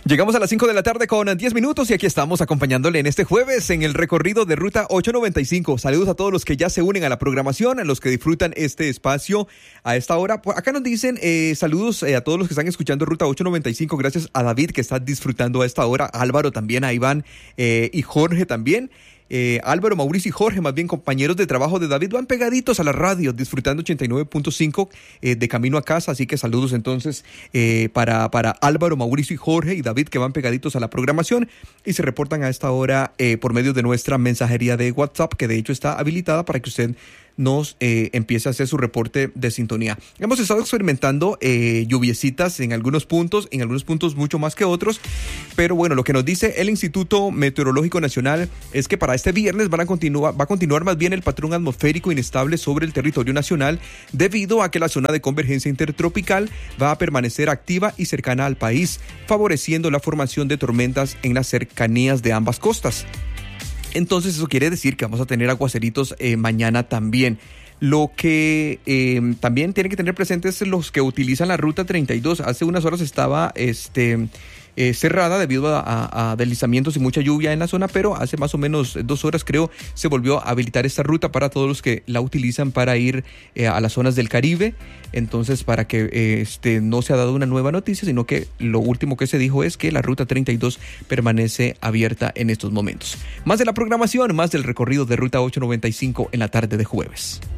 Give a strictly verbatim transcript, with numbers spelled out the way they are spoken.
Llegamos a las cinco de la tarde con diez minutos y aquí estamos acompañándole en este jueves en el recorrido de Ruta ochocientos noventa y cinco. Saludos a todos los que ya se unen a la programación, a los que disfrutan este espacio a esta hora. Por acá nos dicen eh, saludos eh, a todos los que están escuchando Ruta ochocientos noventa y cinco. Gracias a David que está disfrutando a esta hora, a Álvaro también, a Iván eh, y Jorge también. Eh, Álvaro, Mauricio y Jorge, más bien compañeros de trabajo de David, van pegaditos a la radio, disfrutando ochenta y nueve punto cinco eh, de camino a casa, así que saludos entonces eh, para, para Álvaro, Mauricio y Jorge y David, que van pegaditos a la programación y se reportan a esta hora eh, por medio de nuestra mensajería de WhatsApp, que de hecho está habilitada para que usted nos eh, empiece a hacer su reporte de sintonía. Hemos estado experimentando eh, lluviecitas en algunos puntos, en algunos puntos mucho más que otros, pero bueno, lo que nos dice el Instituto Meteorológico Nacional es que para este viernes van a continuar, va a continuar más bien el patrón atmosférico inestable sobre el territorio nacional, debido a que la zona de convergencia intertropical va a permanecer activa y cercana al país, favoreciendo la formación de tormentas en las cercanías de ambas costas. Entonces eso quiere decir que vamos a tener aguaceritos eh, mañana también. Lo que eh, también tienen que tener presentes los que utilizan la ruta treinta y dos. Hace unas horas estaba este, eh, cerrada debido a, a, a deslizamientos y mucha lluvia en la zona, pero hace más o menos dos horas creo se volvió a habilitar esta ruta para todos los que la utilizan para ir eh, a las zonas del Caribe. Entonces, para que eh, este, no se ha dado una nueva noticia, sino que lo último que se dijo es que la ruta treinta y dos permanece abierta en estos momentos. Más de la programación, más del recorrido de Ruta ochocientos noventa y cinco en la tarde de jueves.